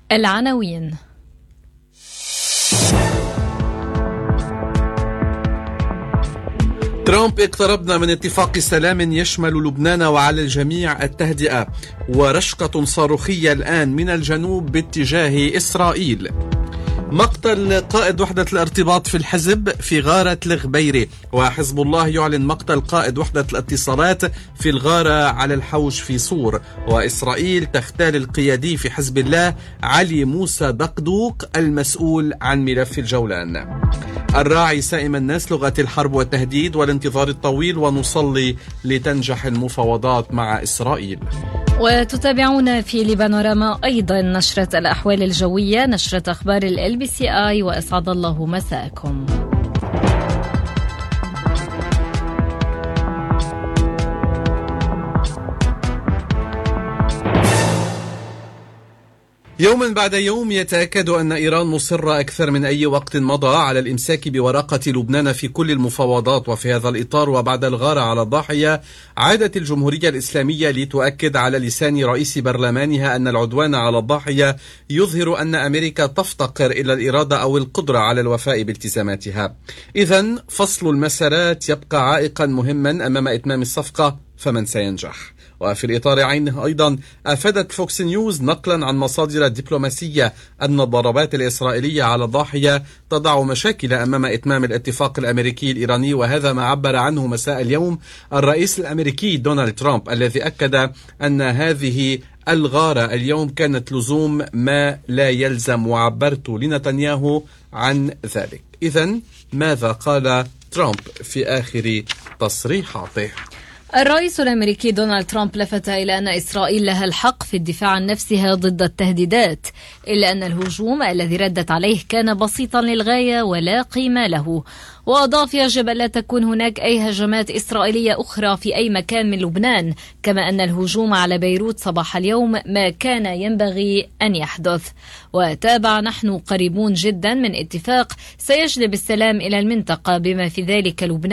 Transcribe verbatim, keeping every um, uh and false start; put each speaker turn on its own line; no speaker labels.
العناوين.
ترامب: اقتربنا من اتفاق سلام يشمل لبنان وعلى الجميع التهدئة، ورشقة صاروخية الآن من الجنوب باتجاه إسرائيل. مقتل قائد وحدة الارتباط في الحزب في غارة الغبيرة، وحزب الله يعلن مقتل قائد وحدة الاتصالات في الغارة على الحوش في صور. وإسرائيل تختال القيادي في حزب الله علي موسى دقدوق المسؤول عن ملف الجولان. الراعي سائم الناس: لغة الحرب والتهديد والانتظار الطويل، ونصلي لتنجح المفاوضات مع إسرائيل.
وتتابعون في لبانوراما أيضا نشرة الأحوال الجوية، نشرة أخبار ال بي سي آي، وأسعد الله مساءكم.
يوما بعد يوم يتأكد أن إيران مصرة أكثر من أي وقت مضى على الإمساك بورقة لبنان في كل المفاوضات. وفي هذا الإطار وبعد الغارة على الضاحية، عادت الجمهورية الإسلامية لتؤكد على لسان رئيس برلمانها أن العدوان على الضاحية يظهر أن أمريكا تفتقر إلى الإرادة أو القدرة على الوفاء بالتزاماتها. إذن فصل المسارات يبقى عائقا مهما أمام إتمام الصفقة، فمن سينجح؟ وفي الإطار عينه أيضا أفادت فوكس نيوز نقلا عن مصادر دبلوماسية أن الضربات الإسرائيلية على الضاحية تضع مشاكل أمام إتمام الاتفاق الأمريكي الإيراني، وهذا ما عبر عنه مساء اليوم الرئيس الأمريكي دونالد ترامب، الذي أكد أن هذه الغارة اليوم كانت لزوم ما لا يلزم، وعبرت لنتنياهو عن ذلك. إذن ماذا قال ترامب في آخر تصريحاته؟
الرئيس الأمريكي دونالد ترامب لفت إلى أن إسرائيل لها الحق في الدفاع عن نفسها ضد التهديدات، إلا أن الهجوم الذي ردت عليه كان بسيطا للغاية ولا قيمة له. وأضاف: يجب ألا تكون هناك أي هجمات إسرائيلية أخرى في أي مكان من لبنان، كما أن الهجوم على بيروت صباح اليوم ما كان ينبغي أن يحدث. وتابع: نحن قريبون جدا من اتفاق سيجلب السلام إلى المنطقة بما في ذلك لبنان